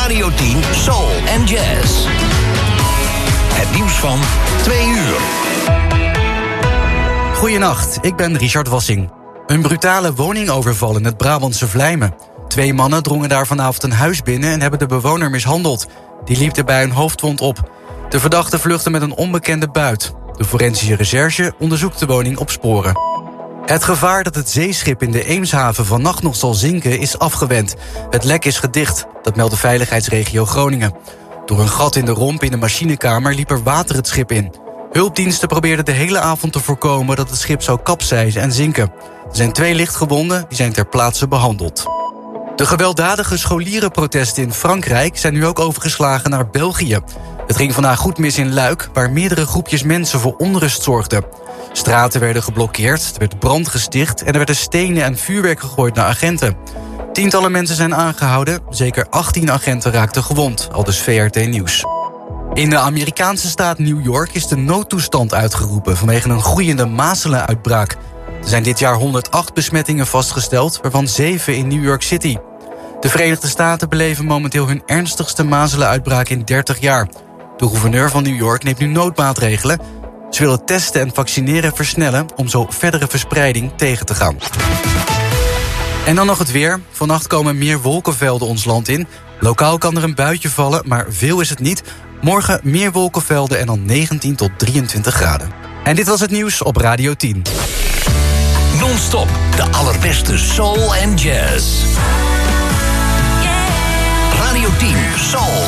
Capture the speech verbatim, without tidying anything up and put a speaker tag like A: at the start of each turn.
A: Radio tien Soul en Jazz. Het nieuws van twee uur.
B: Goedenacht, ik ben Richard Wassing. Een brutale woningoverval in het Brabantse Vlijmen. Twee mannen drongen daar vanavond een huis binnen en hebben de bewoner mishandeld. Die liep erbij een hoofdwond op. De verdachte vluchtte met een onbekende buit. De forensische recherche onderzoekt de woning op sporen. Het gevaar dat het zeeschip in de Eemshaven vannacht nog zal zinken is afgewend. Het lek is gedicht, dat meldt de veiligheidsregio Groningen. Door een gat in de romp in de machinekamer liep er water het schip in. Hulpdiensten probeerden de hele avond te voorkomen dat het schip zou kapseizen en zinken. Er zijn twee lichtgewonden, die zijn ter plaatse behandeld. De gewelddadige scholierenprotesten in Frankrijk zijn nu ook overgeslagen naar België. Het ging vandaag goed mis in Luik, waar meerdere groepjes mensen voor onrust zorgden. Straten werden geblokkeerd, er werd brand gesticht en er werden stenen en vuurwerk gegooid naar agenten. Tientallen mensen zijn aangehouden, zeker achttien agenten raakten gewond, aldus V R T Nieuws. In de Amerikaanse staat New York is de noodtoestand uitgeroepen vanwege een groeiende mazelenuitbraak. Er zijn dit jaar honderdacht besmettingen vastgesteld, waarvan zeven in New York City. De Verenigde Staten beleven momenteel hun ernstigste mazelenuitbraak in dertig jaar. De gouverneur van New York neemt nu noodmaatregelen. Ze willen testen en vaccineren versnellen om zo verdere verspreiding tegen te gaan. En dan nog het weer. Vannacht komen meer wolkenvelden ons land in. Lokaal kan er een buitje vallen, maar veel is het niet. Morgen meer wolkenvelden en dan negentien tot drieëntwintig graden. En dit was het nieuws op Radio tien.
A: Non-stop, de allerbeste soul en jazz. Radio tien Soul